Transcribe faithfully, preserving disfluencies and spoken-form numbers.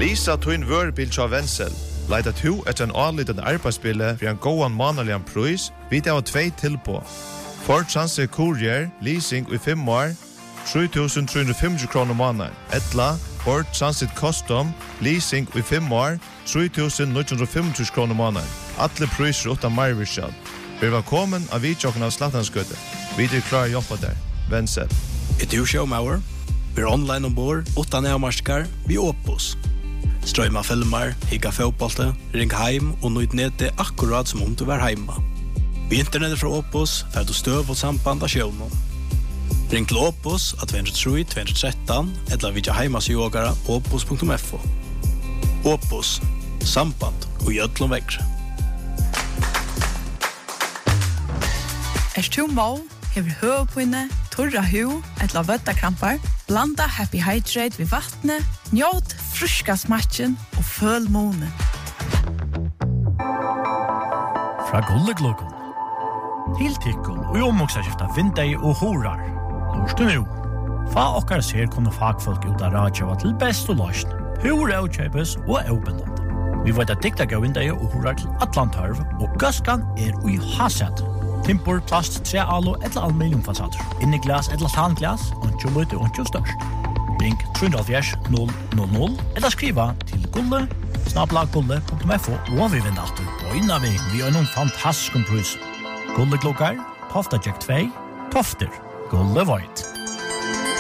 Lisa Twin Wörbil tja Wenzel. Leida to etter en anliten arbeidsbille for en gåan manalian pris, vid av tvei tilpå. Ford Transit Courier, leasing i fem år, tre tusen tre hundre femti kroner måneden. Etla, Ford Transit Custom, leasing i fem år, tre tusen ni hundre femti kroner måneden. Alle priser utan marvirskjall. Vi var kommet av vidtjokken av Slattanskøtte. Vi er klar å jobbe der. Wenzel. Er du showmauer? Vi er online ombord, utan avmarskar, vi Opus. Strøyma filmer, higga fotbollte, ring heim og nøyd nede akkurat som om du var heima. Vi internettet fra Opus får du støv og samband av sjøvnen. Ring til Opus av två tre tre två ett tre eller vidja heimasjogara opus punktum f o. Opus, samband og gjødlom vekkre. Er du mål, hever høvpinne, torra hu, etla vøttakrampar, blanda Happy Hydrate ved vattnet, njåt fruska smatchen og føl månen. Fra Gullegluggen til Tikkun og omvoksaskifta vindei og horar. Lorst du nu? Fa okkar ser kunne fagfolk ut av radjava til best og løsn, hur avkjøpes og avbindende. Vi vet at dikta gav vindei og horar til Atlantarv, og gaskan er ui haset. Timpor, plast, tre alo eller aluminiumfasader. Inne glas eller tanglas, og ikke lite og ikke størst. Ring tre null null null eller skriva til gulle, snabla gulle punktum f o og vi vinner alltid på innan vi vi har noen fantastisk pris. Gulle klokkar, Tofta Jack två, Tofter, Gulle Void.